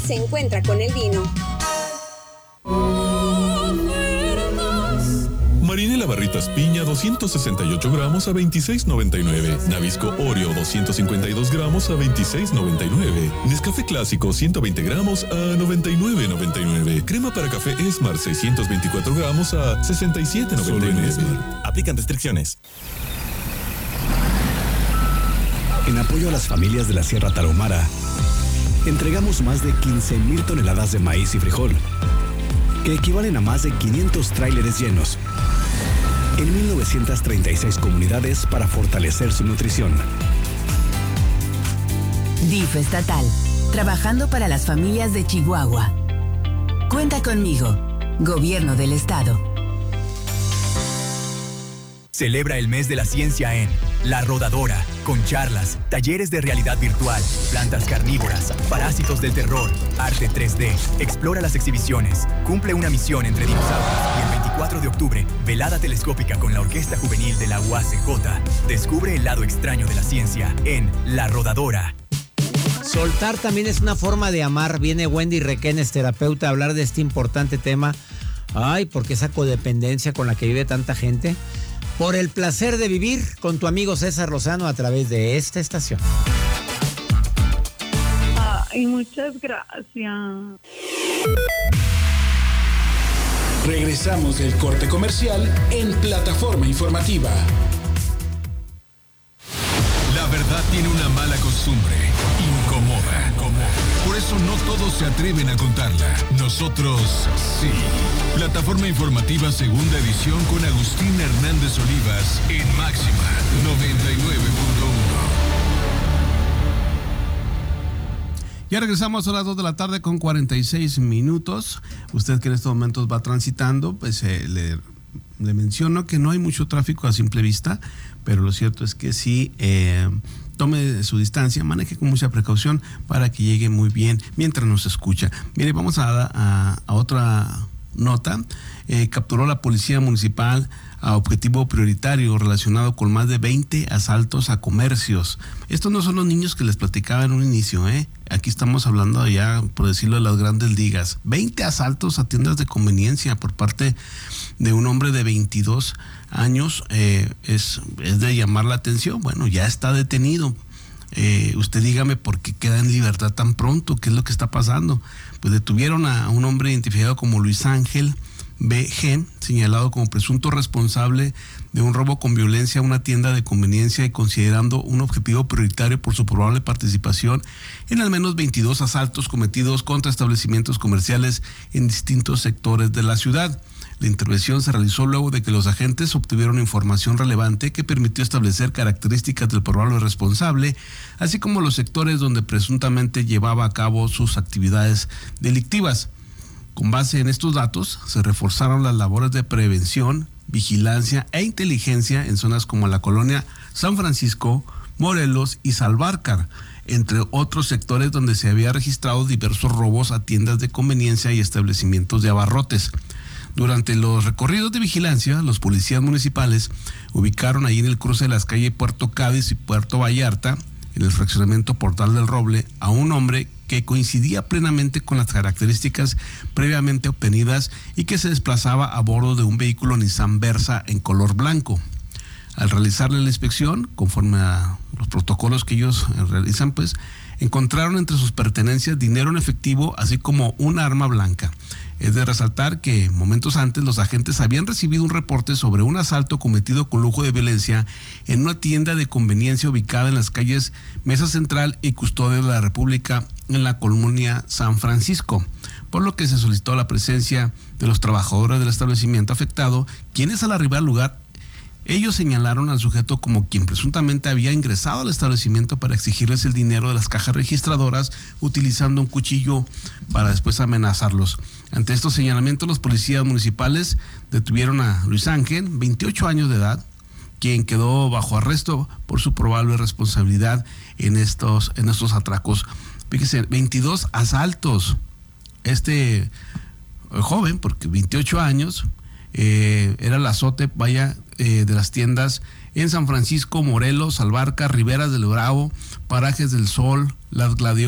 se encuentra con el vino. Marinela Barritas Piña 268 gramos a $26.99. Nabisco Oreo 252 gramos a $26.99. Nescafé Clásico 120 gramos a $99.99. Crema para café Esmar 624 gramos a $67.99. Aplican restricciones. En apoyo a las familias de la Sierra Tarahumara, entregamos más de 15,000 toneladas de maíz y frijol, que equivalen a más de 500 tráileres llenos, en 1,936 comunidades para fortalecer su nutrición. DIF estatal, trabajando para las familias de Chihuahua. Cuenta conmigo, Gobierno del Estado. Celebra el mes de la ciencia en La Rodadora, con charlas, talleres de realidad virtual, plantas carnívoras, parásitos del terror, arte 3D. Explora las exhibiciones, cumple una misión entre dinosaurios y el 24 de octubre, velada telescópica con la Orquesta Juvenil de la UACJ. Descubre el lado extraño de la ciencia en La Rodadora. Soltar también es una forma de amar. Viene Wendy Requenes, terapeuta, a hablar de este importante tema. Ay, porque esa codependencia con la que vive tanta gente. Por el placer de vivir con tu amigo César Lozano a través de esta estación. Ay, muchas gracias. Regresamos del corte comercial en Plataforma Informativa. La verdad tiene una mala costumbre. Incomoda. Por eso no todos se atreven a contarla. Nosotros sí. Plataforma Informativa Segunda Edición con Agustín Hernández Olivas en Máxima 99.1. Ya regresamos a las 2 de la tarde con 46 minutos. Usted que en estos momentos va transitando, pues le menciono que no hay mucho tráfico a simple vista, pero lo cierto es que sí, tome su distancia, maneje con mucha precaución para que llegue muy bien mientras nos escucha. Mire, vamos a otra nota. Capturó la Policía Municipal a objetivo prioritario relacionado con más de 20 asaltos a comercios. Estos no son los niños que les platicaba en un inicio, Aquí estamos hablando ya, por decirlo, de las grandes ligas. 20 asaltos a tiendas de conveniencia por parte de un hombre de 22 años. Es de llamar la atención. Bueno, ya está detenido. Usted dígame por qué queda en libertad tan pronto. ¿Qué es lo que está pasando? Pues detuvieron a un hombre identificado como Luis Ángel B.G., señalado como presunto responsable de un robo con violencia a una tienda de conveniencia y considerando un objetivo prioritario por su probable participación en al menos 22 asaltos cometidos contra establecimientos comerciales en distintos sectores de la ciudad. La intervención se realizó luego de que los agentes obtuvieron información relevante que permitió establecer características del probable responsable, así como los sectores donde presuntamente llevaba a cabo sus actividades delictivas. Con base en estos datos, se reforzaron las labores de prevención, vigilancia e inteligencia en zonas como la colonia San Francisco, Morelos y Salvarcar, entre otros sectores donde se había registrado diversos robos a tiendas de conveniencia y establecimientos de abarrotes. Durante los recorridos de vigilancia, los policías municipales ubicaron ahí en el cruce de las calles Puerto Cádiz y Puerto Vallarta, en el fraccionamiento Portal del Roble, a un hombre que coincidía plenamente con las características previamente obtenidas y que se desplazaba a bordo de un vehículo Nissan Versa en color blanco. Al realizarle la inspección, conforme a los protocolos que ellos realizan, pues encontraron entre sus pertenencias dinero en efectivo, así como un arma blanca. Es de resaltar que momentos antes los agentes habían recibido un reporte sobre un asalto cometido con lujo de violencia en una tienda de conveniencia ubicada en las calles Mesa Central y Custodia de la República en la colonia San Francisco, por lo que se solicitó la presencia de los trabajadores del establecimiento afectado, quienes al arribar al lugar, ellos señalaron al sujeto como quien presuntamente había ingresado al establecimiento para exigirles el dinero de las cajas registradoras utilizando un cuchillo para después amenazarlos. Ante estos señalamientos, los policías municipales detuvieron a Luis Ángel, 28 años de edad, quien quedó bajo arresto por su probable responsabilidad en estos atracos. Fíjese, 22 asaltos. Este joven, porque 28 años, era el azote, de las tiendas en San Francisco, Morelos, Albarca, Riberas del Bravo, Parajes del Sol, Las Gladiosas,